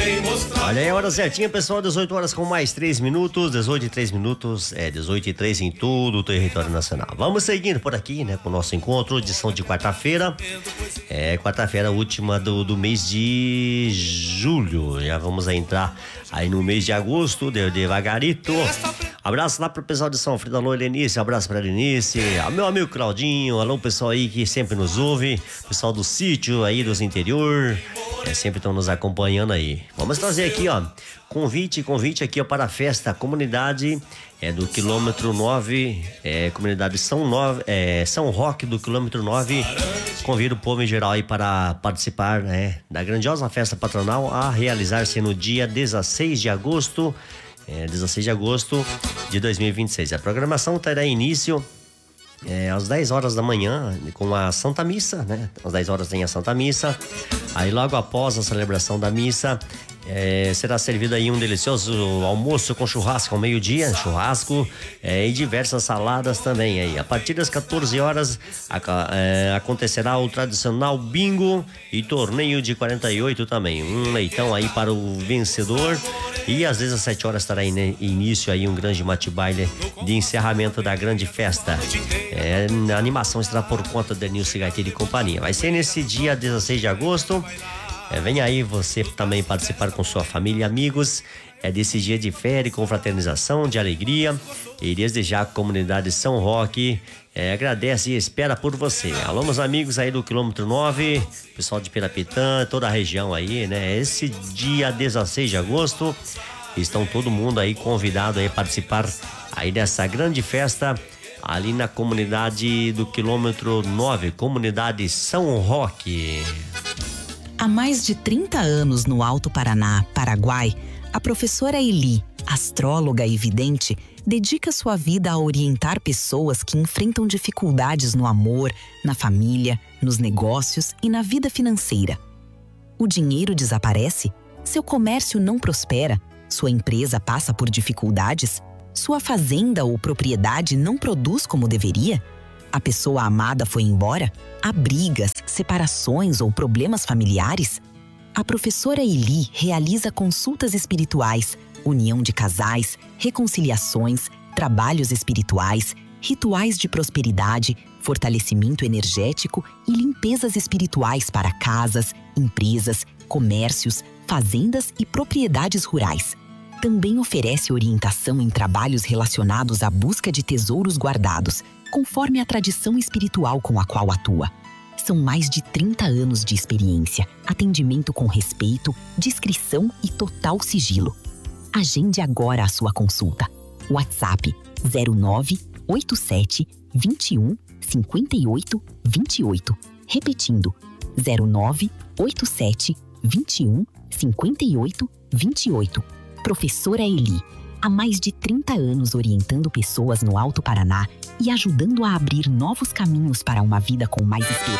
Olha aí a hora certinha, pessoal, 18 horas com mais 3 minutos, 18 e 3 minutos, 18 e 3 em todo o território nacional. Vamos seguindo por aqui, né, com o nosso encontro, edição de quarta-feira, quarta-feira última do mês de julho, já vamos entrar aí no mês de agosto, devagarito. Abraço lá pro pessoal de São Frida, alô Helenice, abraço pra Helenice, meu amigo Claudinho, alô pessoal aí que sempre nos ouve, pessoal do sítio aí dos interior, sempre estão nos acompanhando aí. Vamos trazer aqui, ó, convite aqui, ó, para a festa, comunidade do quilômetro 9, comunidade São Roque do quilômetro 9. Convido o povo em geral aí para participar, né, da grandiosa festa patronal a realizar-se no dia 16 de agosto, 16 de agosto de 2026. A programação terá início às 10 horas da manhã com a Santa Missa, né? Às 10 horas tem a Santa Missa. Aí logo após a celebração da missa, será servido aí um delicioso almoço com churrasco ao meio-dia, e diversas saladas também aí. A partir das 14 horas acontecerá o tradicional bingo e torneio de 48 também. Um leitão aí para o vencedor. E às vezes às 7 horas estará início aí um grande mate-baile de encerramento da grande festa. A animação estará por conta da Nilce Gaiteiro e companhia. Vai ser nesse dia 16 de agosto. Vem aí você também participar com sua família e amigos desse dia de fé, de confraternização, de alegria. E desde já a comunidade São Roque agradece e espera por você. Alô, meus amigos aí do quilômetro 9, pessoal de Pirapitã, toda a região aí, né? Esse dia 16 de agosto, estão todo mundo aí convidado aí a participar aí dessa grande festa ali na comunidade do quilômetro 9, comunidade São Roque. Há mais de 30 anos no Alto Paraná, Paraguai, a professora Eli, astróloga e vidente, dedica sua vida a orientar pessoas que enfrentam dificuldades no amor, na família, nos negócios e na vida financeira. O dinheiro desaparece? Seu comércio não prospera? Sua empresa passa por dificuldades? Sua fazenda ou propriedade não produz como deveria? A pessoa amada foi embora? Há brigas, separações ou problemas familiares? A professora Eli realiza consultas espirituais, união de casais, reconciliações, trabalhos espirituais, rituais de prosperidade, fortalecimento energético e limpezas espirituais para casas, empresas, comércios, fazendas e propriedades rurais. Também oferece orientação em trabalhos relacionados à busca de tesouros guardados, conforme a tradição espiritual com a qual atua. São mais de 30 anos de experiência, atendimento com respeito, discrição e total sigilo. Agende agora a sua consulta. WhatsApp 0987 21 58 28. Repetindo, 0987 21 58 28. Professora Eli, há mais de 30 anos orientando pessoas no Alto Paraná e ajudando a abrir novos caminhos para uma vida com mais esperança.